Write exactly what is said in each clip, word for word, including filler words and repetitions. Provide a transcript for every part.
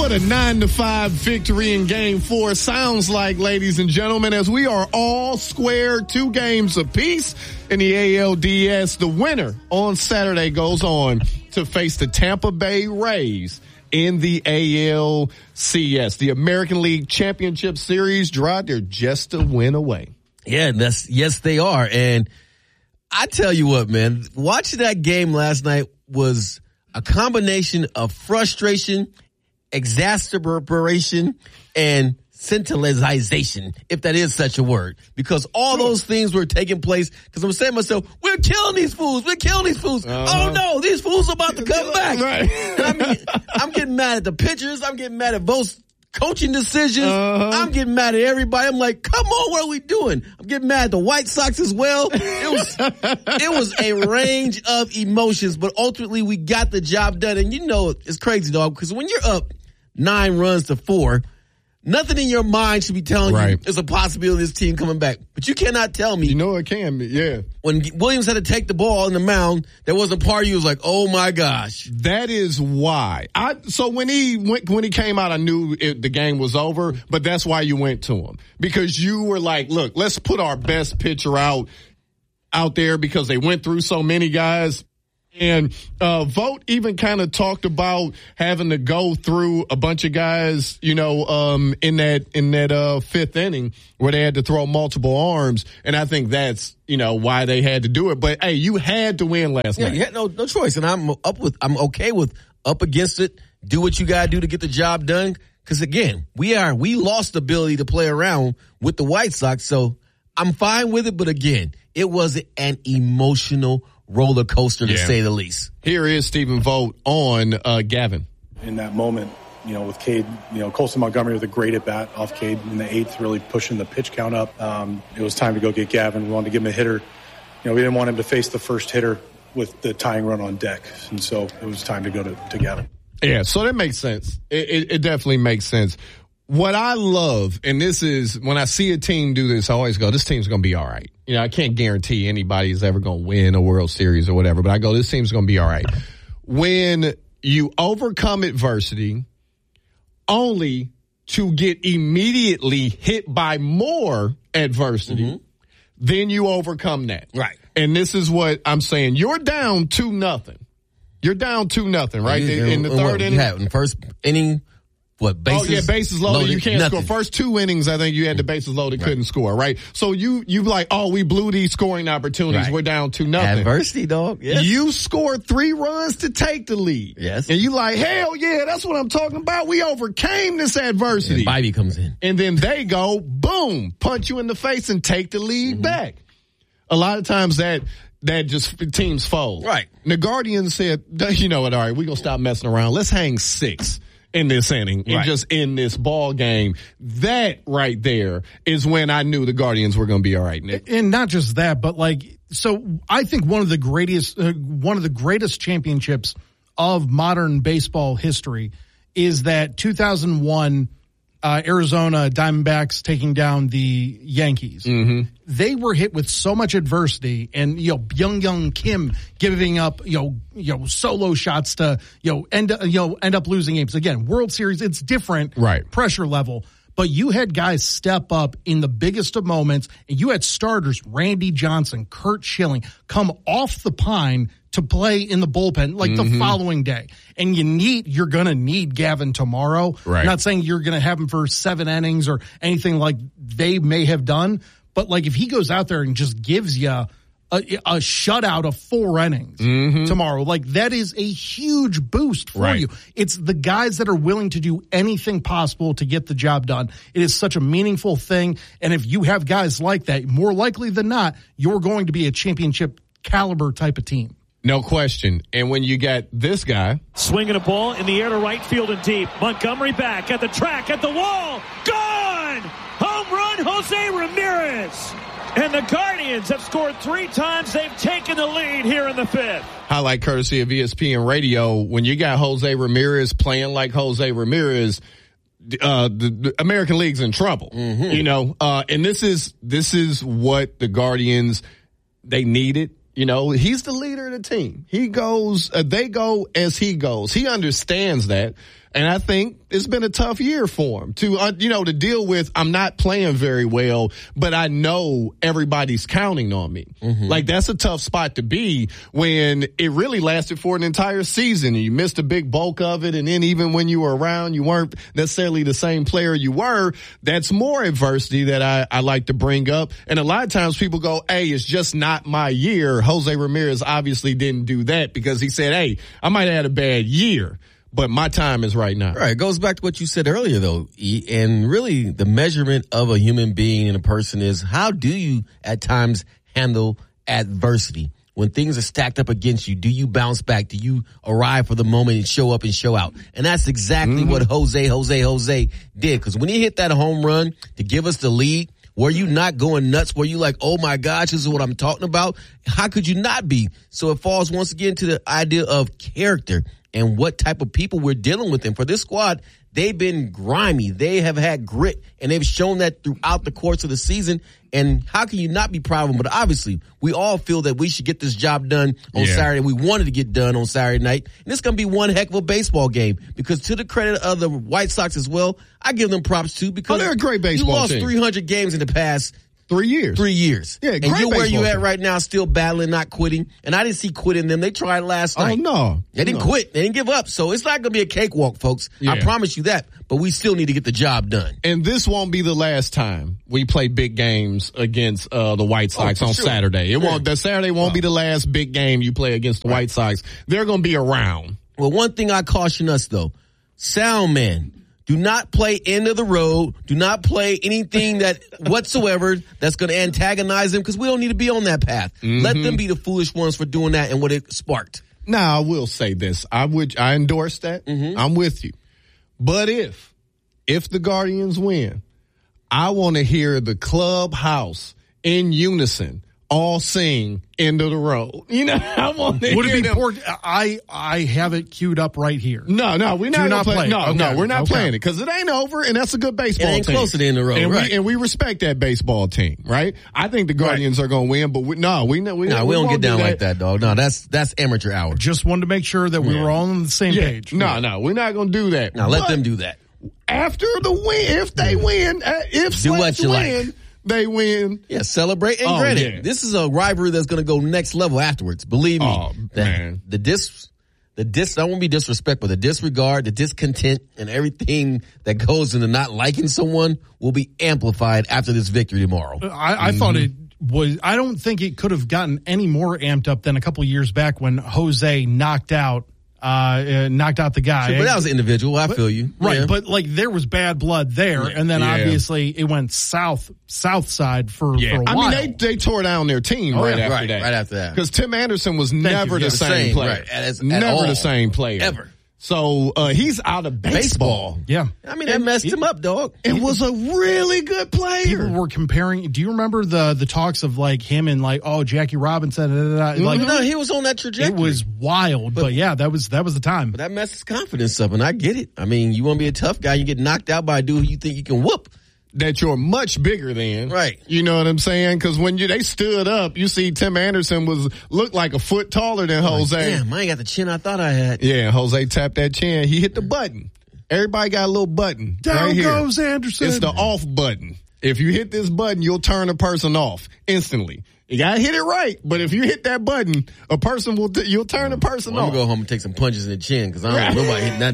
what a nine to five victory in game four sounds like, ladies and gentlemen, as we are all square, two games apiece in the A L D S. The winner on Saturday goes on to face the Tampa Bay Rays in the A L C S. The American League Championship Series, Gerard, they're just a win away. Yeah, that's, yes, they are. And I tell you what, man, watching that game last night was a combination of frustration, exacerbation, and sentimentalization, if that is such a word, because all those things were taking place. Because I'm saying to myself, we're killing these fools, we're killing these fools. Uh-huh. Oh no, these fools are about to come back. Right. I mean, I'm getting mad at the pitchers. I'm getting mad at both coaching decisions. Uh-huh. I'm getting mad at everybody. I'm like, come on, what are we doing? I'm getting mad at the White Sox as well. It was, it was a range of emotions, but ultimately we got the job done. And you know, it's crazy, dog, because when you're up nine runs to four, nothing in your mind should be telling right. you there's a possibility of this team coming back. But you cannot tell me. You know it can be, yeah. When Williams had to take the ball in the mound, there was a part of you was like, oh my gosh. That is why. I So when he went, when he came out, I knew it, the game was over, but that's why you went to him. Because you were like, look, let's put our best pitcher out, out there because they went through so many guys. And uh Vogt even kind of talked about having to go through a bunch of guys, you know, um in that in that uh fifth inning where they had to throw multiple arms, and I think that's, you know, why they had to do it. But hey, you had to win last yeah, night. You had no no choice, and I'm up with I'm okay with up against it. Do what you gotta do to get the job done. Because again, we are we lost the ability to play around with the White Sox, so I'm fine with it. But again, it was an emotional roller coaster, to yeah. say the least. Here is Stephen Vogt on uh, Gavin. In that moment, you know, with Cade, you know, Colson Montgomery with a great at bat off Cade in the eighth, really pushing the pitch count up. Um, it was time to go get Gavin. We wanted to give him a hitter. You know, we didn't want him to face the first hitter with the tying run on deck, and so it was time to go to, to Gavin. Yeah, so that makes sense. It, it, it definitely makes sense. What I love, and this is when I see a team do this, I always go, this team's going to be all right. You know, I can't guarantee anybody's ever going to win a World Series or whatever, but I go, this team's going to be all right. When you overcome adversity only to get immediately hit by more adversity, mm-hmm. then you overcome that. Right. And this is what I'm saying. You're down two nothing. You're down two nothing, right? In, in the third what, inning. In the first inning. What, bases? Oh, yeah, bases loaded. loaded You can't nothing. score. First two innings, I think you had the bases loaded, right. couldn't score, right? So you, you like, oh, we blew these scoring opportunities. Right. We're down two nothing. Adversity, dog. Yes. You scored three runs to take the lead. Yes. And you like, hell yeah, that's what I'm talking about. We overcame this adversity. And Bobby comes in. And then they go, boom, punch you in the face and take the lead mm-hmm. back. A lot of times that, that just teams fold. Right. And the Guardians said, you know what, all right, we're going to stop messing around. Let's hang six in this inning and right. just in this ball game. That right there is when I knew the Guardians were going to be all right, Nick. And not just that, but like, so I think one of the greatest, uh, one of the greatest championships of modern baseball history is that two thousand one uh, Arizona Diamondbacks taking down the Yankees. Mm-hmm. They were hit with so much adversity, and you know, Young Young Kim giving up, you know, you know, solo shots to, you know, end you know end up losing games. Again, World Series, it's different, right? Pressure level. But you had guys step up in the biggest of moments, and you had starters, Randy Johnson, Curt Schilling, come off the pine to play in the bullpen like mm-hmm. the following day. And you need, you're going to need Gavin tomorrow. Right. I'm not saying you're going to have him for seven innings or anything like they may have done, but like if he goes out there and just gives you a, a shutout of four innings mm-hmm. tomorrow, like that is a huge boost for right. you. It's the guys that are willing to do anything possible to get the job done. It is such a meaningful thing. And if you have guys like that, more likely than not, you're going to be a championship caliber type of team. No question. And when you got this guy swinging a ball in the air to right field and deep, Montgomery back at the track, at the wall, gone! Home run, Jose Ramirez! And the Guardians have scored three times. They've taken the lead here in the fifth. Highlight courtesy of E S P N Radio. When you got Jose Ramirez playing like Jose Ramirez, uh, the, the American League's in trouble. Mm-hmm. You know, uh, and this is, this is what the Guardians, they needed. You know, he's the leader of the team. He goes, uh, they go as he goes. He understands that. And I think it's been a tough year for him to, uh, you know, to deal with. I'm not playing very well, but I know everybody's counting on me. Mm-hmm. Like, that's a tough spot to be when it really lasted for an entire season and you missed a big bulk of it. And then even when you were around, you weren't necessarily the same player you were. That's more adversity that I, I like to bring up. And a lot of times people go, hey, it's just not my year. Jose Ramirez obviously didn't do that because he said, hey, I might have had a bad year, but my time is right now. Right. It goes back to what you said earlier, though. E. And really, the measurement of a human being and a person is how do you at times handle adversity? When things are stacked up against you, do you bounce back? Do you arrive for the moment and show up and show out? And that's exactly mm-hmm. what Jose, Jose, Jose did. Because when he hit that home run to give us the lead, were you not going nuts? Were you like, oh my gosh, this is what I'm talking about? How could you not be? So it falls once again to the idea of character and what type of people we're dealing with. And for this squad, they've been grimy. They have had grit, and they've shown that throughout the course of the season. And how can you not be proud of them? But obviously, we all feel that we should get this job done on yeah. Saturday. We wanted to get done on Saturday night. And it's going to be one heck of a baseball game because to the credit of the White Sox as well, I give them props too because oh, they're a great baseball you lost team. three hundred games in the past Three years. Three years. Yeah, and you're where you at right now, still battling, not quitting. And I didn't see quitting them. They tried last night. Oh, no. They didn't no. quit. They didn't give up. So it's not going to be a cakewalk, folks. Yeah. I promise you that. But we still need to get the job done. And this won't be the last time we play big games against uh, the White Sox oh, on sure. Saturday. It yeah. won't. That Saturday won't wow. be the last big game you play against the right. White Sox. They're going to be around. Well, one thing I caution us, though, sound man. Do not play end of the road. Do not play anything that whatsoever that's going to antagonize them because we don't need to be on that path. Mm-hmm. Let them be the foolish ones for doing that and what it sparked. Now, I will say this. I would, I endorse that. Mm-hmm. I'm with you. But if, if the Guardians win, I want to hear the clubhouse in unison all sing End of the Road. You know, I want to Would hear it be them. poor? I, I have it queued up right here. No, no, we're not, not play. play. No, okay. no, we're not okay. playing it because it ain't over, and that's a good baseball team. It ain't team. close to the end of the road, and right? We, and we respect that baseball team, right? I think the Guardians right. are going to win, but we, no, we, we, no, we, we, we don't get down do that. like that, dog. No, that's that's amateur hour. Just wanted to make sure that we yeah. were all on the same yeah. page. No, yeah. no, we're not going to do that. Now, let them do that. After the win, if they win, uh, if do what you win, like. They win. Yeah, celebrate. And oh, granted, yeah. this is a rivalry that's going to go next level afterwards. Believe me. Oh, man. The dis, the dis, I won't be disrespectful. The disregard, the discontent, and everything that goes into not liking someone will be amplified after this victory tomorrow. I, I mm-hmm. thought it was, I don't think it could have gotten any more amped up than a couple of years back when Jose knocked out Uh, uh, knocked out the guy. Sure, but that was individual. I but, feel you. Right. Yeah. But like there was bad blood there. Yeah. And then yeah. obviously it went south, south side for, yeah. for a I while. mean, they, they tore down their team oh, right yeah. after right, that. Right after that. Because Tim Anderson was Thank never you. the yeah, same, same player. Right. As, never all. the same player. Ever. So uh, he's out of baseball. baseball. Yeah. I mean, that messed him up, dog. It was a really good player. People were comparing. Do you remember the the talks of like him and like, oh, Jackie Robinson? Da, da, da, mm-hmm. like, no, he was on that trajectory. It was wild. But, but yeah, that was that was the time. But that messed his confidence up, and I get it. I mean, you want to be a tough guy, you get knocked out by a dude who you think you can whoop. That you're much bigger than. Right. You know what I'm saying? Because when you they stood up, you see Tim Anderson was looked like a foot taller than Jose. Like, damn, I ain't got the chin I thought I had. Yeah, Jose tapped that chin. He hit the button. Everybody got a little button. Down right here. goes Anderson. It's the off button. If you hit this button, you'll turn a person off instantly. You gotta hit it right, but if you hit that button, a person will, t- you'll turn a person well, off. I'm gonna go home and take some punches in the chin because I don't know nobody hitting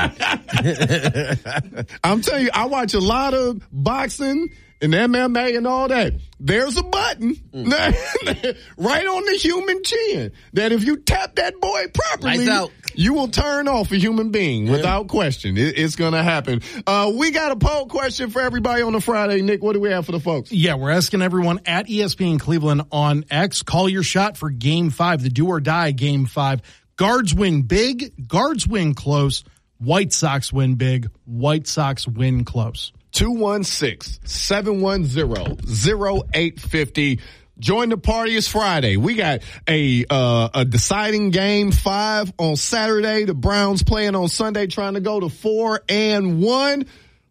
that damn button. I'm telling you, I watch a lot of boxing and M M A and all that. There's a button mm. right on the human chin that if you tap that boy properly, you will turn off a human being yeah. without question. It, it's going to happen. Uh, we got a poll question for everybody on a Friday. Nick, what do we have for the folks? Yeah, we're asking everyone at E S P N Cleveland on X, call your shot for game five, the do or die game five. Guards win big, Guards win close, White Sox win big, White Sox win close. two one six, seven one zero, zero eight five zero. Join the party. It's Friday. We got a uh, a deciding game five on Saturday. The Browns playing on Sunday, trying to go to four and one.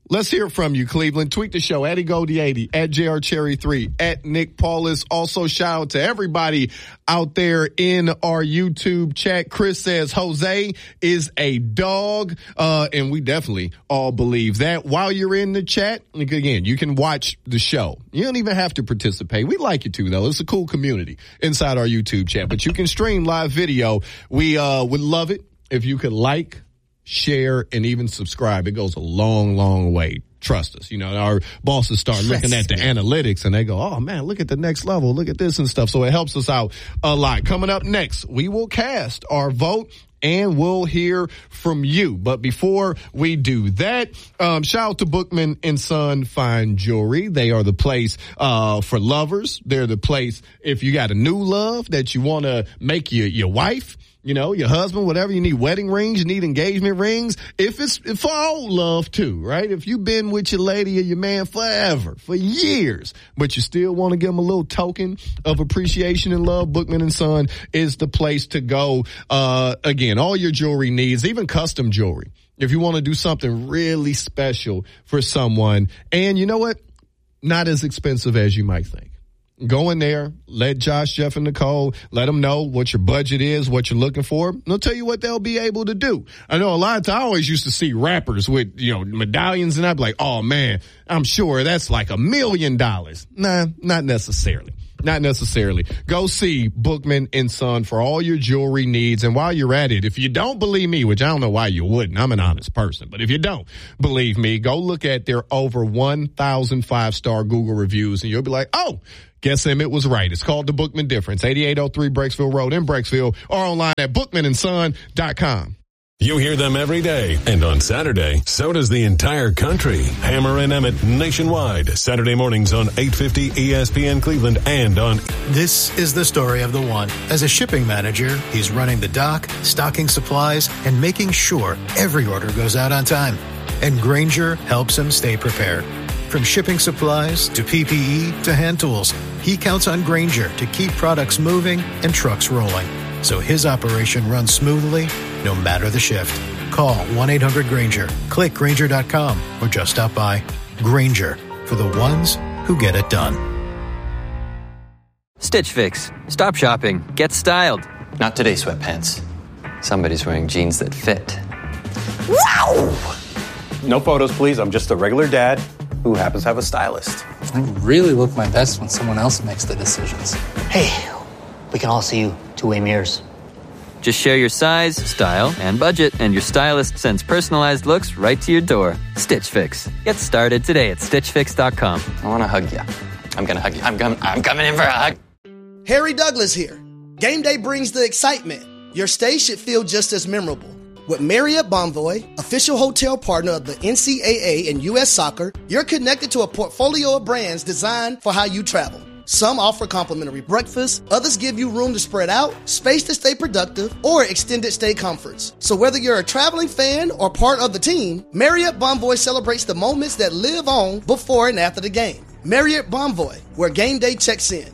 Let's hear from you, Cleveland. Tweet the show at Goldie eighty, at J R Cherry three, at Nick Paulus. Also, shout out to everybody out there in our YouTube chat. Chris says Jose is a dog, uh, and we definitely all believe that. While you're in the chat, again, you can watch the show. You don't even have to participate. We like you to, though. It's a cool community inside our YouTube chat, but you can stream live video. We uh, would love it if you could like, share, and even subscribe. It goes a long, long way. Trust us. You know, our bosses start looking at the analytics and they go, oh man, look at the next level. Look at this and stuff. So it helps us out a lot. Coming up next, we will cast our vote and we'll hear from you. But before we do that, um, shout out to Bookman and Son Fine Jewelry. They are the place uh for lovers. They're the place if you got a new love that you want to make your, your wife, you know, your husband, whatever. You need wedding rings, you need engagement rings. If it's for old love too, right? If you've been with your lady or your man forever, for years, but you still want to give them a little token of appreciation and love, Bookman and Son is the place to go. Uh, again, all your jewelry needs, even custom jewelry. If you want to do something really special for someone, and you know what? Not as expensive as you might think. Go in there, let Josh, Jeff, and Nicole, let them know what your budget is, what you're looking for. They'll tell you what they'll be able to do. I know a lot of times I always used to see rappers with, you know, medallions, and I'd be like, oh man, I'm sure that's like a million dollars. Nah, not necessarily. Not necessarily. Go see Bookman and Son for all your jewelry needs. And while you're at it, if you don't believe me, which I don't know why you wouldn't, I'm an honest person, but if you don't believe me, go look at their over one thousand five-star Google reviews and you'll be like, oh, guess him, it was right. It's called The Bookman Difference, eighty-eight oh three Breaksville Road in Breaksville, or online at bookman and son dot com. You hear them every day, and on Saturday, so does the entire country. Hammer and Emmett nationwide, Saturday mornings on eight fifty E S P N Cleveland and on... This is the story of the one. As a shipping manager, he's running the dock, stocking supplies, and making sure every order goes out on time. And Grainger helps him stay prepared. From shipping supplies to P P E to hand tools, he counts on Grainger to keep products moving and trucks rolling, so his operation runs smoothly no matter the shift. Call one eight hundred Grainger, click Grainger dot com, or just stop by. Grainger, for the ones who get it done. Stitch Fix. Stop shopping. Get styled. Not today, sweatpants. Somebody's wearing jeans that fit. Wow! No photos, please. I'm just a regular dad who happens to have a stylist. I really look my best when someone else makes the decisions. Hey, we can all see you two-way mirrors. Just share your size, style, and budget, and your stylist sends personalized looks right to your door. Stitch Fix. Get started today at stitch fix dot com. I want to hug you. I'm going to hug you. I'm, com- I'm coming in for a hug. Harry Douglas here. Game day brings the excitement. Your stay should feel just as memorable. With Marriott Bonvoy, official hotel partner of the N C double A and U S Soccer, you're connected to a portfolio of brands designed for how you travel. Some offer complimentary breakfast, others give you room to spread out, space to stay productive, or extended stay comforts. So whether you're a traveling fan or part of the team, Marriott Bonvoy celebrates the moments that live on before and after the game. Marriott Bonvoy, where game day checks in.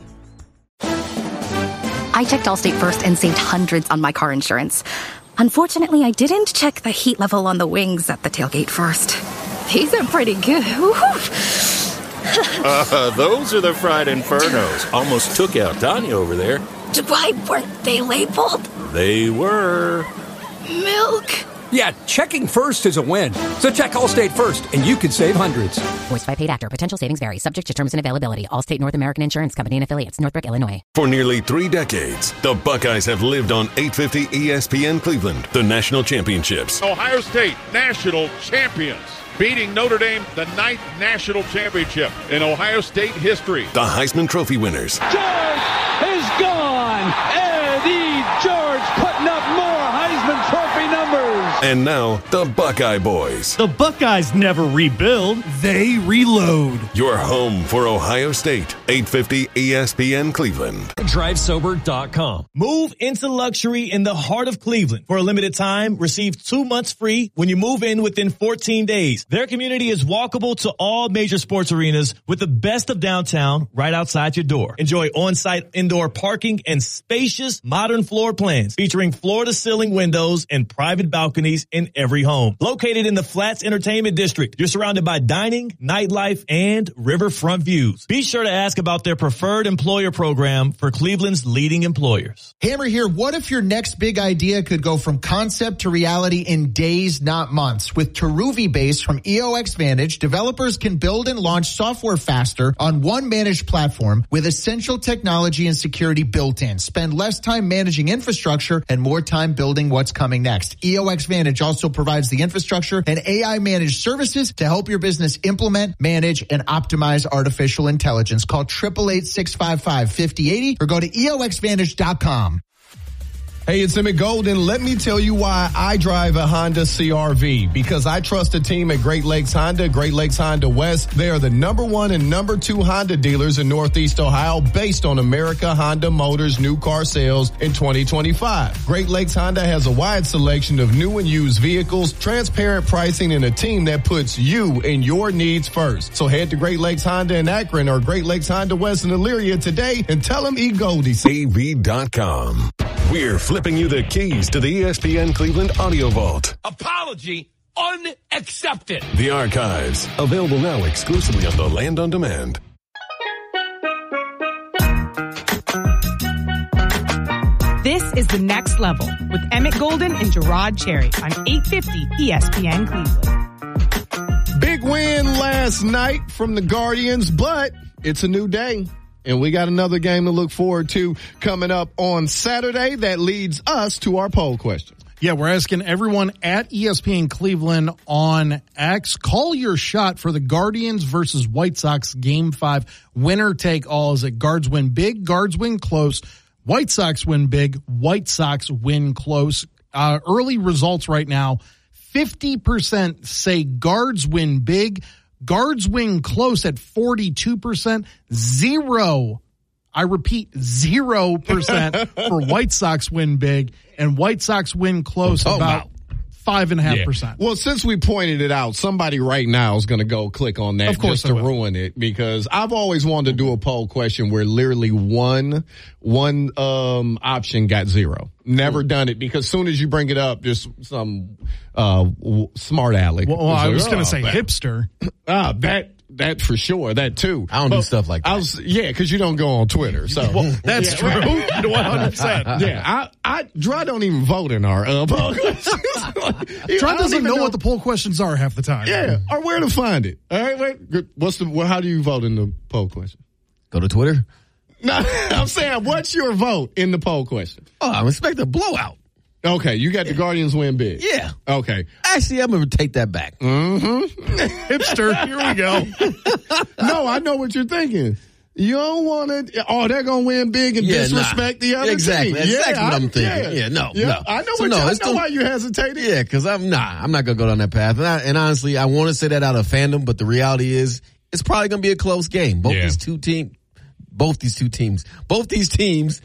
I checked Allstate first and saved hundreds on my car insurance. Unfortunately, I didn't check the heat level on the wings at the tailgate first. These are pretty good. uh, those are the fried infernos. Almost took out Tanya over there. Why weren't they labeled? They were. Milk. Yeah, checking first is a win. So check Allstate first, and you could save hundreds. Voiced by paid actor. Potential savings vary. Subject to terms and availability. Allstate North American Insurance Company and affiliates. Northbrook, Illinois. For nearly three decades, the Buckeyes have lived on eight fifty E S P N Cleveland, the national championships. Ohio State, national champions. Beating Notre Dame, the ninth national championship in Ohio State history. The Heisman Trophy winners. George is gone. Eddie George putting up more Heisman Trophy numbers. And now, the Buckeye Boys. The Buckeyes never rebuild. They reload. Your home for Ohio State. eight fifty E S P N Cleveland. drive sober dot com. Move into luxury in the heart of Cleveland. For a limited time, receive two months free when you move in within fourteen days. Their community is walkable to all major sports arenas with the best of downtown right outside your door. Enjoy on-site indoor parking and spacious modern floor plans featuring floor-to-ceiling windows and private balconies amenities in every home. Located in the Flats Entertainment District, you're surrounded by dining, nightlife, and riverfront views. Be sure to ask about their preferred employer program for Cleveland's leading employers. Hammer here. What if your next big idea could go from concept to reality in days, not months? With Teruvi Base from E O X Vantage, developers can build and launch software faster on one managed platform with essential technology and security built in. Spend less time managing infrastructure and more time building what's coming next. E O X Vantage also provides the infrastructure and A I managed services to help your business implement, manage, and optimize artificial intelligence. Call eight eight eight, six five five, five oh eight oh or go to E O X Vantage dot com. Hey, it's Emmett Golden. Let me tell you why I drive a Honda C R V. Because I trust the team at Great Lakes Honda, Great Lakes Honda West. They are the number one and number two Honda dealers in Northeast Ohio based on America Honda Motors new car sales in twenty twenty-five. Great Lakes Honda has a wide selection of new and used vehicles, transparent pricing, and a team that puts you and your needs first. So head to Great Lakes Honda in Akron or Great Lakes Honda West in Elyria today and tell them E. Goldie. A V dot com. We're flipping you the keys to the E S P N Cleveland Audio Vault. Apology unaccepted. The archives, available now exclusively on the Land on Demand. This is The Next Level with Emmett Golden and Gerard Cherry on eight fifty E S P N Cleveland. Big win last night from the Guardians, but it's a new day. And we got another game to look forward to coming up on Saturday. That leads us to our poll question. Yeah, we're asking everyone at E S P N Cleveland on X, call your shot for the Guardians versus White Sox Game five. Winner take all. Is it Guards win big, Guards win close, White Sox win big, White Sox win close? Uh, early results right now, fifty percent say Guards win big, Guards win close at forty-two percent. Zero, I repeat, zero percent for White Sox win big, and White Sox win close oh, about wow. five and a half percent. Well, since we pointed it out, somebody right now is going to go click on that of course just to will. ruin it, because I've always wanted to do a poll question where literally one one um option got zero. Never mm. done it, because soon as you bring it up, just some uh w- smart aleck. Well, well I was like, going to oh, say that, hipster. Ah, that. That for sure. That too. I don't but do stuff like that. I was, yeah, because you don't go on Twitter. So well, that's yeah, true. one hundred percent. Yeah, I, I, Dry don't even vote in our uh, poll questions. Dry doesn't know, know what the poll questions are half the time. Yeah, or where to find it. All right, wait. What's the? Well, how do you vote in the poll question? Go to Twitter. No, I'm saying, what's your vote in the poll question? Oh, I'm expecting a blowout. Okay, you got the Guardians win big. Yeah. Okay. Actually, I'm going to take that back. Mm-hmm. Hipster, here we go. No, I know what you're thinking. You don't want to, oh, they're going to win big and yeah, disrespect nah. the other exactly. team. Exactly. Yeah, That's what I, I'm thinking. Yeah, yeah no, yeah. no. I know, so what no, you, I know the, why you hesitated. Yeah, because I'm not. Nah, I'm not going to go down that path. And, I, and honestly, I want to say that out of fandom, but the reality is it's probably going to be a close game. Both yeah. these two teams, both these two teams, both these teams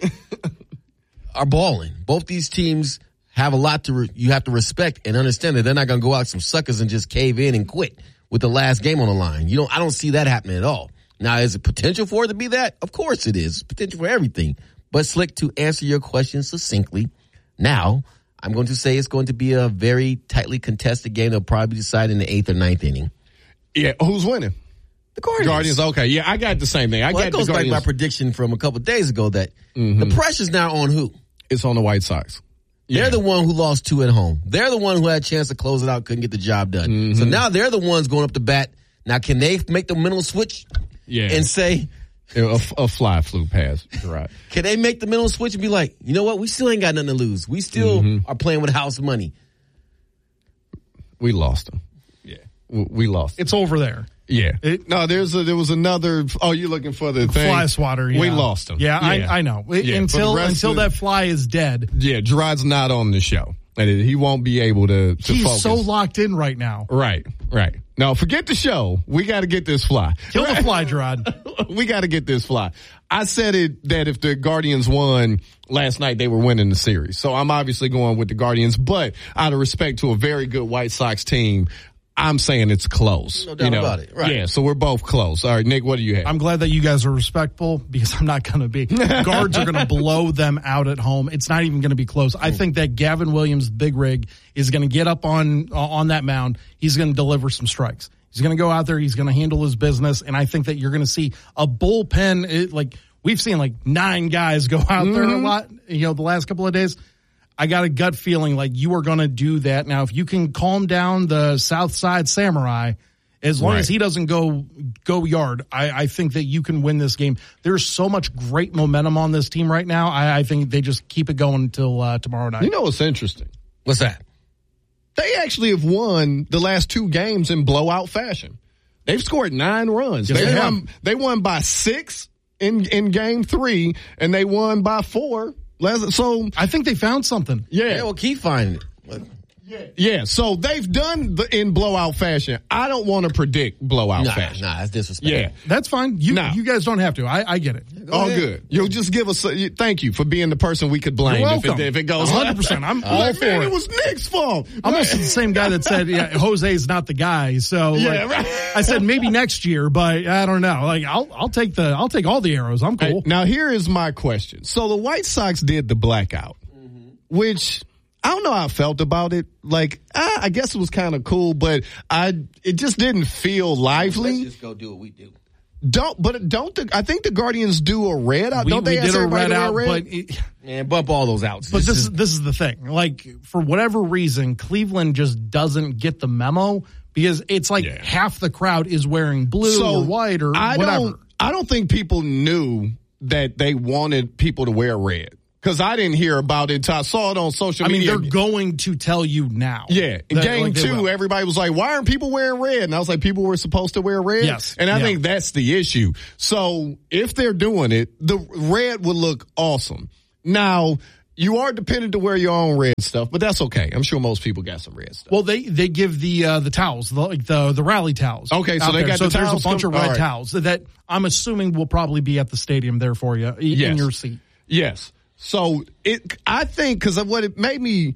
are balling. Both these teams have a lot to, re- you have to respect and understand that they're not going to go out some suckers and just cave in and quit with the last game on the line. You don't, I don't see that happening at all. Now, is it potential for it to be that? Of course it is. Potential for everything. But Slick, to answer your question succinctly, now I'm going to say it's going to be a very tightly contested game. They'll probably decide in the eighth or ninth inning. Yeah, who's winning? The Guardians. Guardians, okay. Yeah, I got the same thing. I well, got it goes the Guardians. Like my prediction from a couple of days ago that mm-hmm. the pressure's now on who? It's on the White Sox. They're yeah. the one who lost two at home. They're the one who had a chance to close it out, couldn't get the job done. Mm-hmm. So now they're the ones going up to bat. Now, can they make the mental switch yeah. and say... A, a fly flew past. Right. Can they make the mental switch and be like, you know what? We still ain't got nothing to lose. We still mm-hmm. are playing with house money. We lost them. Yeah. We lost them. It's over there. Yeah. It, no, there's a, there was another. Oh, you're looking for the thing. Fly swatter. Yeah. We lost them. Yeah, yeah. I, I know. Yeah, until until of, that fly is dead. Yeah, Gerard's not on the show. And he won't be able to, to He's focus. so locked in right now. Right, right. No, forget the show. We got to get this fly. Kill right? the fly, Gerard. We got to get this fly. I said it that if the Guardians won last night, they were winning the series. So I'm obviously going with the Guardians, but out of respect to a very good White Sox team, I'm saying it's close. No doubt you know? about it. Right. Yeah, so we're both close. All right, Nick, what do you have? I'm glad that you guys are respectful because I'm not going to be. Guards are going to blow them out at home. It's not even going to be close. I think that Gavin Williams, big rig, is going to get up on uh, on that mound. He's going to deliver some strikes. He's going to go out there. He's going to handle his business. And I think that you're going to see a bullpen. It, like we've seen like nine guys go out mm-hmm. there a lot, you know, the last couple of days. I got a gut feeling like you are going to do that. Now, if you can calm down the South Side Samurai, as long right. as he doesn't go go yard, I, I think that you can win this game. There's so much great momentum on this team right now. I, I think they just keep it going until uh, tomorrow night. You know what's interesting? What's that? They actually have won the last two games in blowout fashion. They've scored nine runs. Yes, they, they won, they won by six in, in game three, and they won by four. So I think they found something. Yeah, yeah we'll keep finding it. Yeah. yeah, so they've done the in blowout fashion. I don't want to predict blowout nah, fashion. Nah, that's disrespectful. Yeah, that's fine. You nah. you guys don't have to. I, I get it. Go all ahead. Good. You'll just give us. A, thank you for being the person we could blame if it, if it goes. one hundred percent. I'm all like, for man, it. It was Nick's fault. I'm also the same guy that said yeah, Jose's not the guy. So yeah, like, right. I said maybe next year, but I don't know. Like I'll I'll take the I'll take all the arrows. I'm cool. Hey, now here is my question. So the White Sox did the blackout, mm-hmm. which. I don't know how I felt about it. Like, ah, I guess it was kind of cool, but I it just didn't feel lively. Let's just go do what we do. Don't, but don't the, I think the Guardians do a red out? We, don't they we did a red out, red? but it, and bump all those outs. But this, this is is this is the thing. Like for whatever reason, Cleveland just doesn't get the memo because it's like yeah. half the crowd is wearing blue so or white or I whatever. Don't, I don't think people knew that they wanted people to wear red. Because I didn't hear about it until I saw it on social I mean, media. they're going to tell you now. Yeah. In that, game like two, everybody was like, why aren't people wearing red? And I was like, people were supposed to wear red? Yes. And I yeah. think that's the issue. So if they're doing it, the red would look awesome. Now, you are dependent to wear your own red stuff, but that's okay. I'm sure most people got some red stuff. Well, they, they give the uh, the towels, the, like the the rally towels. Okay, so they there. got so the towels. there's a bunch come, of red right. towels that I'm assuming will probably be at the stadium there for you in yes. your seat. Yes. So it, I think, because of what it made me,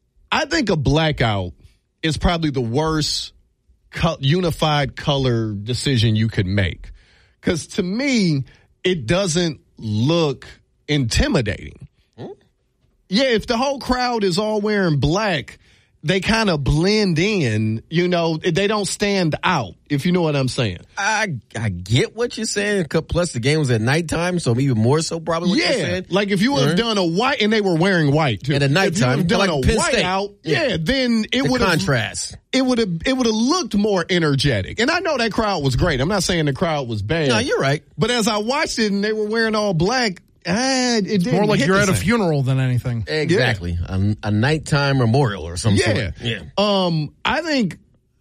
I think a blackout is probably the worst co- unified color decision you could make. Because to me, it doesn't look intimidating. Hmm? Yeah, if the whole crowd is all wearing black, they kind of blend in, you know, they don't stand out, if you know what I'm saying. I I get what you're saying. Plus, the game was at nighttime, so even more so probably what yeah, you're saying. Like if you would have done a white, and they were wearing white too. At a nighttime, if you would have done like a Penn white State. out, yeah, yeah then it would have contrast. It would have it would have looked more energetic. And I know that crowd was great. I'm not saying the crowd was bad. No, you're right. But as I watched it and they were wearing all black, ah, it didn't more like hit you're the at a same. funeral than anything. Exactly, yeah. a, a nighttime memorial or some yeah. sort. Yeah. Um, I think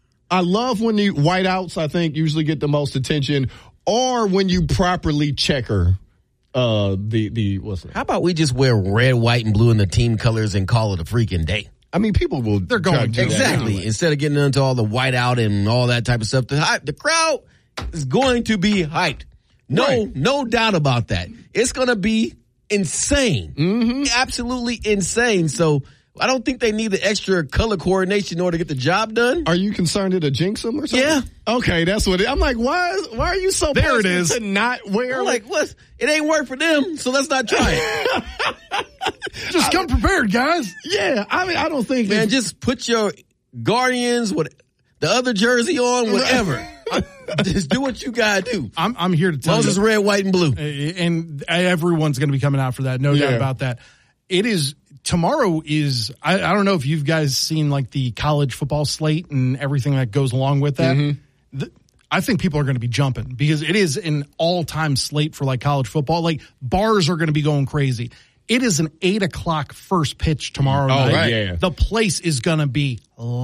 I love when the whiteouts. I think usually get the most attention, or when you properly checker. Uh, the the what's it? How about we just wear red, white, and blue in the team colors and call it a freaking day? I mean, people will. They're going to exactly anyway. Instead of getting into all the whiteout and all that type of stuff. The hype, the crowd is going to be hyped. No, right. no doubt about that. It's going to be insane. Mm-hmm. Absolutely insane. So I don't think they need the extra color coordination in order to get the job done. Are you concerned it'll jinx them or something? Yeah. Okay, that's what it, I'm like, why is, why are you so there it is. to not wear? I'm like, what? It ain't work for them, so let's not try it. Just come prepared, guys. Yeah, I mean, I don't think. Man, just put your Guardians with the other jersey on, whatever. Just do what you gotta do. I'm I'm here to tell you. Moses red, white, and blue. And everyone's going to be coming out for that. No yeah. doubt about that. It is, tomorrow is, I, I don't know if you've guys seen like the college football slate and everything that goes along with that. Mm-hmm. The, I think people are going to be jumping because it is an all-time slate for like college football. Like bars are going to be going crazy. It is an eight o'clock first pitch tomorrow oh, night. Right. Yeah. The place is going to be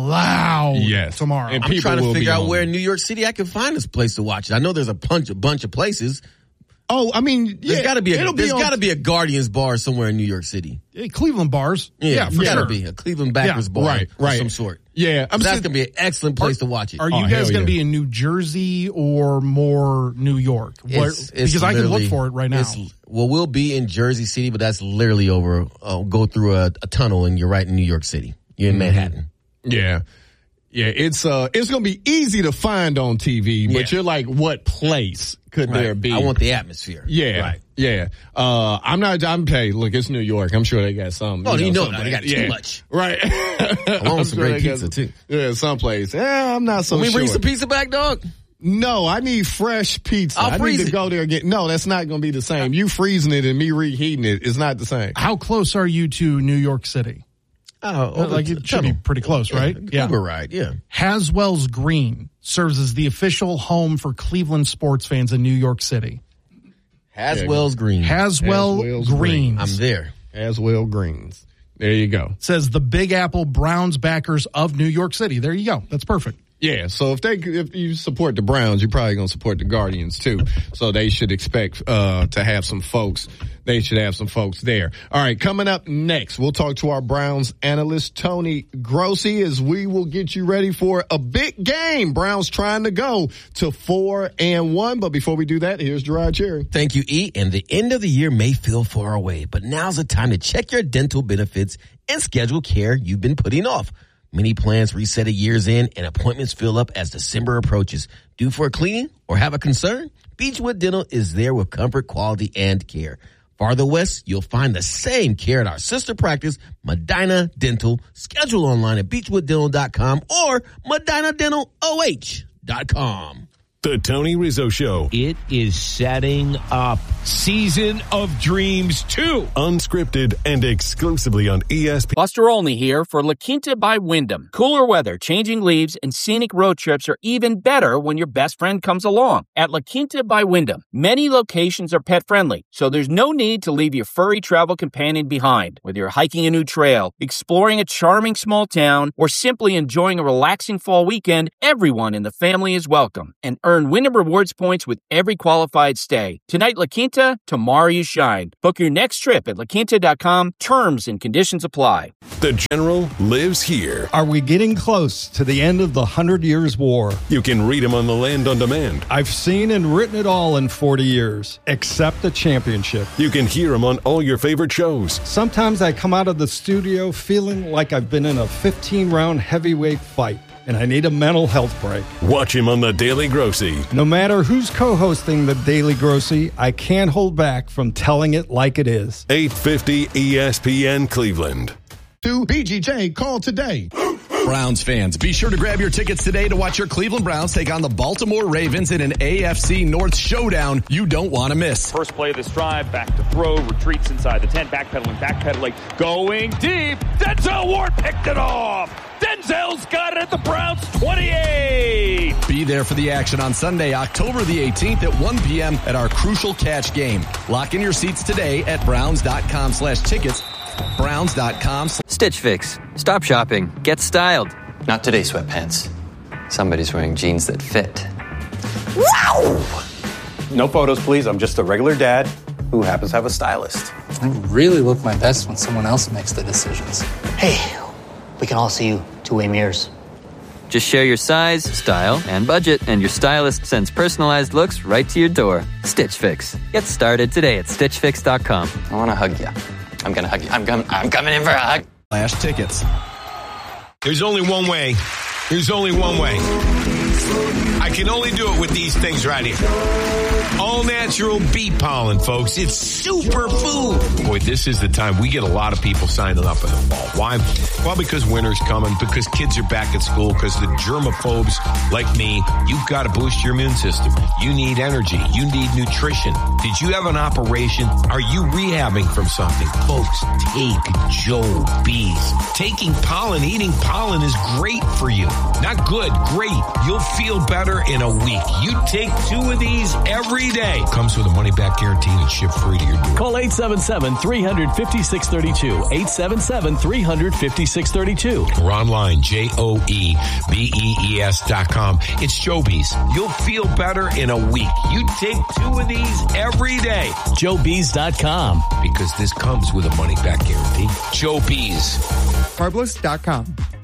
loud yes. tomorrow. And I'm trying to figure out on. where in New York City I can find this place to watch it. I know there's a bunch, a bunch of places. Oh, I mean, yeah, there's got to be a, there's there's be got to be a Guardians bar somewhere in New York City. Hey, Cleveland bars. Yeah, yeah for gotta sure. be a Cleveland backers yeah, bar, right, of right. some sort. Yeah, I'm that's gonna be an excellent place are, to watch it. Are you oh, guys going to yeah. be in New Jersey or more New York? Where, it's, it's because I can look for it right now. Well, we'll be in Jersey City, but that's literally over. Uh, go through a, a tunnel, and you're right in New York City. You're in mm-hmm. Manhattan. Yeah. Yeah, it's uh, it's gonna be easy to find on T V, but Yeah. you're like, what place could Right. there be? I want the atmosphere. Yeah, Right. yeah. Uh, I'm not. I'm hey, look, it's New York. I'm sure they got some. Oh, you know, someplace. they got too yeah. much. Right. Along with some sure great they got- pizza, too. Yeah, someplace. Yeah, I'm not so Can we sure. bring some pizza back, dog? No, I need fresh pizza. I'll I freeze need to it. go there and get. No, that's not going to be the same. You freezing it and me reheating it is not the same. How close are you to New York City? Oh, like it should be pretty close, right? Yeah. Uber ride, yeah. Haswell's Green serves as the official home for Cleveland sports fans in New York City. Haswell's Green. Haswell Haswell's Greens. I'm there. Haswell Greens. There you go. Says the Big Apple Browns backers of New York City. There you go. That's perfect. Yeah, so if they if you support the Browns, you're probably going to support the Guardians too. So they should expect uh to have some folks. They should have some folks there. All right, coming up next, we'll talk to our Browns analyst Tony Grossi as we will get you ready for a big game. Browns trying to go to four and one, but before we do that, here's Gerard Cherry. Thank you, E. And the end of the year may feel far away, but now's the time to check your dental benefits and schedule care you've been putting off. Many plans reset a year's in and appointments fill up as December approaches. Due for a cleaning or have a concern? Beechwood Dental is there with comfort, quality, and care. Farther west, you'll find the same care at our sister practice, Medina Dental. Schedule online at beechwood dental dot com or medina dental o h dot com. The Tony Rizzo Show. It is setting up Season of Dreams two. Unscripted and exclusively on E S P N. Buster Olney here for La Quinta by Wyndham. Cooler weather, changing leaves, and scenic road trips are even better when your best friend comes along. At La Quinta by Wyndham, many locations are pet-friendly, so there's no need to leave your furry travel companion behind. Whether you're hiking a new trail, exploring a charming small town, or simply enjoying a relaxing fall weekend, everyone in the family is welcome. And earn Wyndham Rewards points with every qualified stay. Tonight, La Quinta, tomorrow you shine. Book your next trip at la quinta dot com. Terms and conditions apply. The General lives here. Are we getting close to the end of the Hundred Years' War? You can read him on the Land on Demand. I've seen and written it all in forty years, except the championship. You can hear him on all your favorite shows. Sometimes I come out of the studio feeling like I've been in a fifteen-round heavyweight fight, and I need a mental health break. Watch him on The Daily Grossi. No matter who's co-hosting The Daily Grossi, I can't hold back from telling it like it is. eight fifty E S P N Cleveland. To B G J, call today. Browns fans, be sure to grab your tickets today to watch your Cleveland Browns take on the Baltimore Ravens in an A F C North showdown you don't want to miss. First play of this drive, back to throw, retreats inside the ten, backpedaling, backpedaling, going deep. Denzel Ward picked it off. Denzel's got it at the Browns twenty-eight. Be there for the action on Sunday, October the eighteenth at one p.m. at our Crucial Catch game. Lock in your seats today at browns.com slash tickets. Browns.com. Stitch Fix. Stop shopping. Get styled. Not today, sweatpants. Somebody's wearing jeans that fit. Wow! No photos, please. I'm just a regular dad who happens to have a stylist. I really look my best when someone else makes the decisions. Hey, we can all see you two-way mirrors. Just share your size, style, and budget, and your stylist sends personalized looks right to your door. Stitch Fix. Get started today at stitch fix dot com. I want to hug you. I'm going to hug you. I'm, com- I'm coming in for a hug. Flash tickets. There's only one way. There's only one way. I can only do it with these things right here. All natural bee pollen, folks. It's super food. Boy, this is the time we get a lot of people signing up in the fall. Why? Well, because winter's coming, because kids are back at school, because the germaphobes like me, you've got to boost your immune system. You need energy. You need nutrition. Did you have an operation? Are you rehabbing from something? Folks, take Joe Bees. Taking pollen, eating pollen is great for you. Not good, great. You'll feel better in a week. You take two of these every day. Comes with a money-back guarantee and ship free to your door. Call eight seven seven, three five six, three two. eight seven seven, three five six, three two. Or online, J O E B E E S dot com. It's Joe Bees. You'll feel better in a week. You take two of these every day. Joe Bees dot com. Because this comes with a money-back guarantee. Joe Bees. Carbless dot com.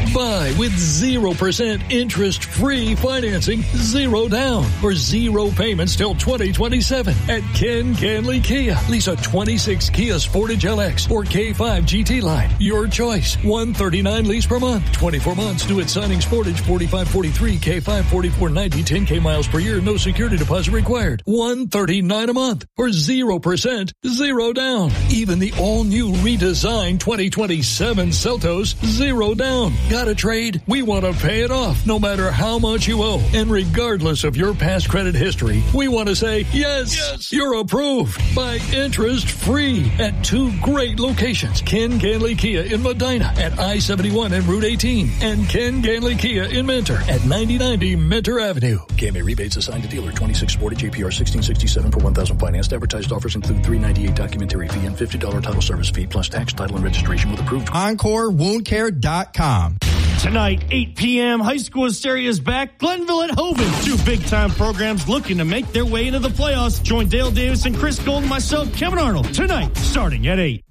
Buy with zero percent interest-free financing, zero down, or zero payments till twenty twenty-seven at Ken Canley Kia. Lease a twenty-six Kia Sportage L X or K five G T line. Your choice. one thirty-nine lease per month. twenty-four months due at signing Sportage forty-five forty-three, K five forty-four ninety, ten K miles per year, no security deposit required. one thirty-nine a month or zero percent, zero down. Even the all-new redesigned twenty twenty-seven Seltos, zero down. Got a trade? We want to pay it off no matter how much you owe. And regardless of your past credit history, we want to say, yes, yes. You're approved by interest free at two great locations. Ken Canley Kia in Medina at I seventy-one and Route eighteen, and Ken Canley Kia in Mentor at ninety ninety Mentor Avenue. K M A rebates assigned to dealer twenty-six Sportage A P R sixteen sixty-seven per one thousand financed. Advertised offers include three ninety-eight documentary fee and fifty dollars title service fee plus tax, title, and registration with approved. Encore Wound Care dot com. Tonight, eight p.m., high school hysteria is back. Glenville at Hovind. Two big-time programs looking to make their way into the playoffs. Join Dale Davis and Chris Gold and myself, Kevin Arnold, tonight, starting at eight.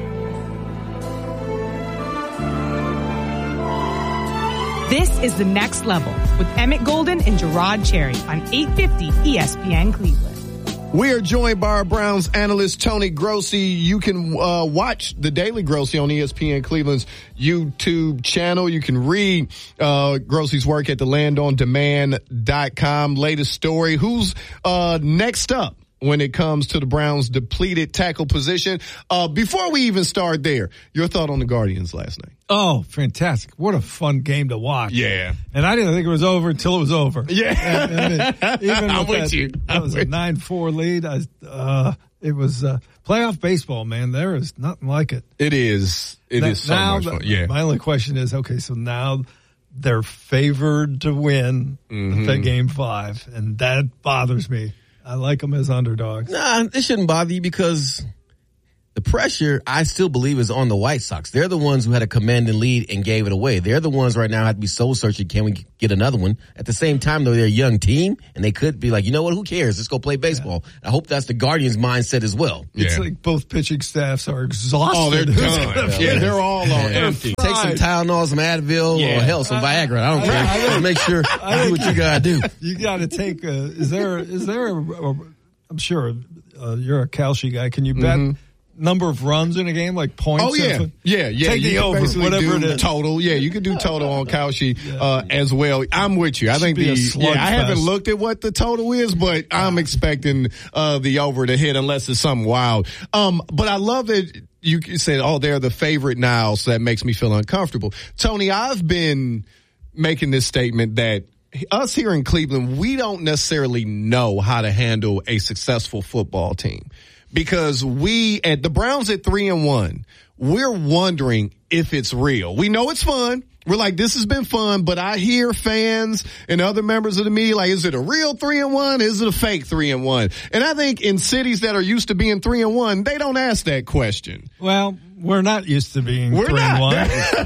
This is The Next Level with Emmett Golden and Gerard Cherry on eight fifty E S P N Cleveland. We are joined by our Browns analyst, Tony Grossi. You can uh, watch the Daily Grossi on E S P N Cleveland's YouTube channel. You can read uh, Grossi's work at the land on demand dot com. Latest story. Who's uh, next up when it comes to the Browns' depleted tackle position? Uh, before we even start there, your thought on the Guardians last night? Oh, fantastic. What a fun game to watch. Yeah. And I didn't think it was over until it was over. Yeah. And, and it, even I'm with that, you. That was a nine four lead. I, uh, it was uh, playoff baseball, man. There is nothing like it. It is. It now, is so now, much fun. Yeah. My only question is, okay, so now they're favored to win mm-hmm. the game five, and that bothers me. I like them as underdogs. Nah, it shouldn't bother you because the pressure, I still believe, is on the White Sox. They're the ones who had a commanding lead and gave it away. They're the ones right now have to be soul searching. Can we get another one? At the same time, though, they're a young team, and they could be like, you know what? Who cares? Let's go play baseball. Yeah. I hope that's the Guardians' mindset as well. It's yeah. like both pitching staffs are exhausted. Oh, they're done. yeah, they're all on empty. Take some Tylenol, some Advil, yeah. or hell, some Viagra. I don't care. I, I, I make sure I do what you gotta do. You gotta take. A, is there? Is there? A, a, I'm sure uh, you're a Kalshi guy. Can you bet? Mm-hmm. Number of runs in a game, like points? Oh, yeah. Yeah, yeah. Take the over, whatever it is. Total. Yeah, you could do total on Kalshi uh, as well. I'm with you. I think the, yeah, I haven't looked at what the total is, but I'm expecting uh, the over to hit unless it's something wild. Um, but I love that you said, oh, they're the favorite now, so that makes me feel uncomfortable. Tony, I've been making this statement that us here in Cleveland, we don't necessarily know how to handle a successful football team. Because we, at the Browns at three and one, we're wondering if it's real. We know it's fun. We're like, this has been fun, but I hear fans and other members of the media like, is it a real three and one? Is it a fake three and one? And I think in cities that are used to being three and one, they don't ask that question. Well, we're not used to being we're three not. and one. I,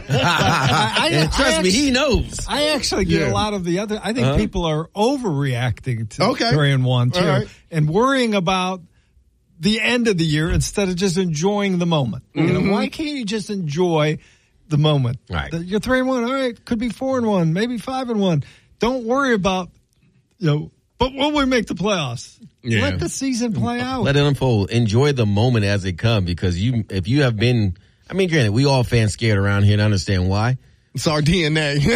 I, and trust I me, actually, he knows. I actually get yeah. a lot of the other, I think uh-huh. people are overreacting to okay. three and one too. Right. And worrying about the end of the year instead of just enjoying the moment. Mm-hmm. You know, why can't you just enjoy the moment? Right. You're three and one. All right. Could be four and one, maybe five and one. Don't worry about, you know, but when we make the playoffs, yeah. let the season play out. Let it unfold. Enjoy the moment as it comes because you, if you have been, I mean, granted, we all fans scared around here and understand why. It's our D N A.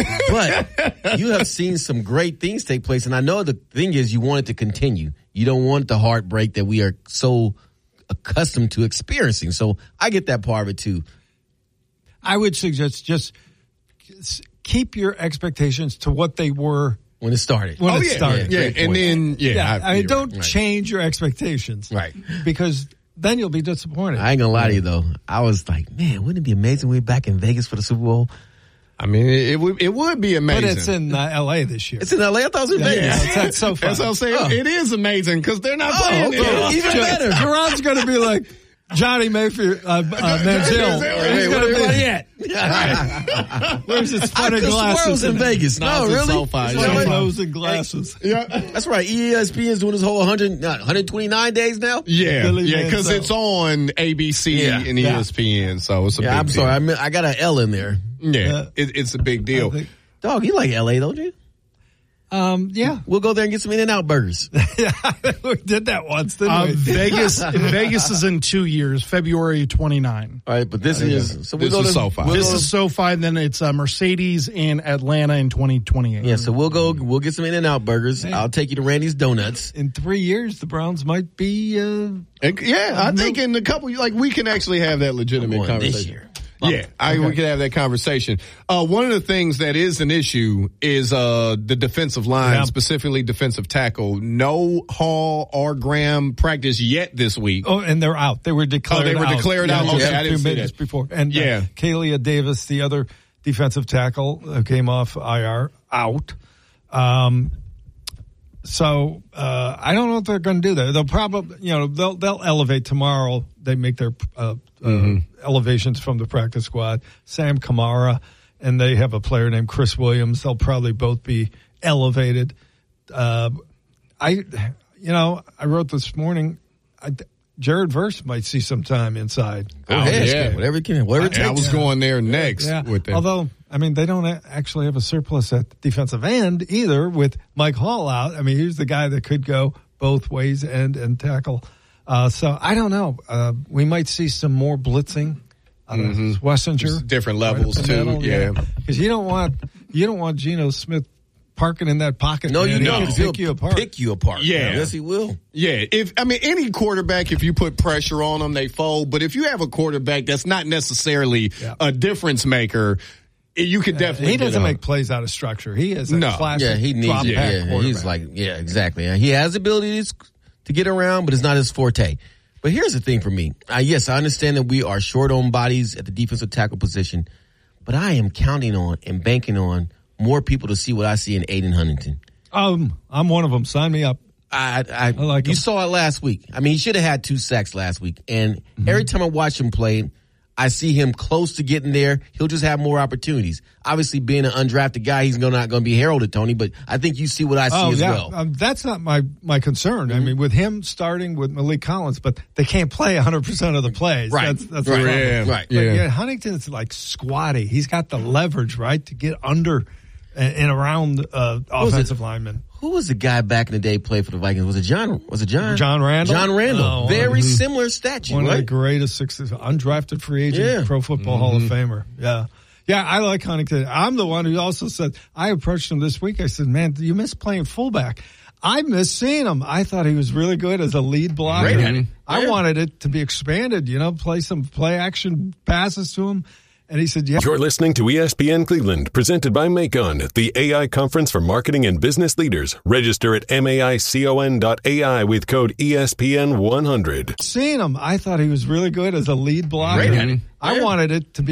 But you have seen some great things take place. And I know the thing is you want it to continue. You don't want the heartbreak that we are so accustomed to experiencing. So I get that part of it too. I would suggest just keep your expectations to what they were when it started. When oh, it yeah, started. Yeah, yeah. and then, yeah. yeah I, I mean, don't right. change your expectations. Right. Because then you'll be disappointed. I ain't gonna lie to you though. I was like, man, wouldn't it be amazing we're back in Vegas for the Super Bowl? I mean, it, it would it would be amazing. But it's in uh, L A this year. It's in L A? I thought it was in yeah, Vegas. Yeah, that's so fun. That's what I'm saying. Oh. It is amazing because they're not oh, playing okay. it. Even better. Gerard's going to be like, Johnny Mayfield, uh, uh, Manziel. Hey, where everybody at? Where's his fun and glasses? in Vegas. No, really? SoFi. Yeah. Clothes and glasses. Yeah, that's right. E S P N's doing this whole one hundred, one hundred twenty-nine days now. Yeah, Billy yeah, because Manziel. it's on A B C Yeah. and E S P N, so it's a Yeah, big I'm deal. sorry. I, mean, I got an L in there. Yeah, it, it's a big deal. Dog, you like L A, don't you? Um, yeah. We'll go there and get some In-N-Out burgers. Yeah, we did that once, didn't Uh, we? Vegas Vegas is in two years, February twenty-ninth. All right, but this is so we This go is to SoFi. we'll This go- is SoFi, and then it's uh, Mercedes in Atlanta in twenty twenty-eight. yeah. So we'll go. We'll get some In-N-Out burgers. I'll take you to Randy's Donuts. In three years, the Browns might be. Uh, And, yeah, I think in a couple, like we can actually have that legitimate Going this conversation. year. Yeah, I, we could have that conversation. Uh, one of the things that is an issue is uh, the defensive line, Yeah. specifically defensive tackle. No Hall or Graham practice yet this week. oh, and they're out. They were declared. Oh, they were out. declared out? Yeah, Okay, just I a didn't few see minutes that. before. And Yeah. uh, Kalia Davis, the other defensive tackle, who came off I R, out. Um, so uh, I don't know what they're going to do there. They'll probably, you know, they'll they'll elevate tomorrow. They make their uh, Mm-hmm. uh, elevations from the practice squad. Sam Kamara, and they have a player named Chris Williams. They'll probably both be elevated. Uh, I, you know, I wrote this morning. I, Jared Verse might see some time inside. Go Oh, ahead, yeah. whatever you can, whatever it I, I takes. was going there next Yeah. with that. Although, I mean, they don't a- actually have a surplus at defensive end either with Mike Hall out. I mean, he's the guy that could go both ways, end and tackle. Uh, so I don't know. Uh, we might see some more blitzing out of Mhm. Wessinger. Just different levels, Right up the too, middle, yeah. Because you don't want you don't want Geno Smith parking in that pocket. No, man. you He don't. can 'Cause pick he'll you apart. Pick you apart. Yeah. Yes, he will. Yeah, if I mean any quarterback, if you put pressure on them, they fold. But if you have a quarterback that's not necessarily Yeah. a difference maker, you could definitely. He get doesn't up. make plays out of structure. He is a No. classic Yeah, he needs drop it. back Yeah, quarterback. he's like, yeah, exactly. He has abilities to get around, but it's not his forte. But here's the thing for me. Uh, yes, I understand that we are short on bodies at the defensive tackle position, but I am counting on and banking on more people to see what I see in Aiden Huntington. Um, I'm one of them. Sign me up. I, I, I like you him. saw it last week. I mean, he should have had two sacks last week. And Mm-hmm. every time I watch him play, I see him close to getting there. He'll just have more opportunities. Obviously, being an undrafted guy, he's gonna, not going to be heralded, Tony. But I think you see what I see Oh, as yeah. well. Um, that's not my, my concern. Mm-hmm. I mean, with him starting with Malik Collins, but they can't play one hundred percent of the plays. Right. That's, that's Right. the problem. Yeah. Right. But, Yeah. yeah, Huntington's like squatty. He's got the leverage, right, to get under and, and around uh, was offensive it? linemen. Who was the guy back in the day played for the Vikings? Was it John? Was it John? John Randall? John Randall. Oh, Very mhm. similar statue, One of the right? greatest success, undrafted free agent, Yeah. Pro Football Hall of Famer. Yeah. Yeah, I like Huntington. I'm the one who also said, I approached him this week. I said, man, you miss playing fullback. I miss seeing him. I thought he was really good as a lead blocker. Great at it. I Yeah. wanted it to be expanded, you know, play some play action passes to him. And he said, yeah. You're listening to E S P N Cleveland, presented by Macon, the A I conference for marketing and business leaders. Register at maicon dot A I with code E S P N one hundred. Seeing him, I thought he was really good as a lead blocker. Great at it. I Yeah. wanted it to be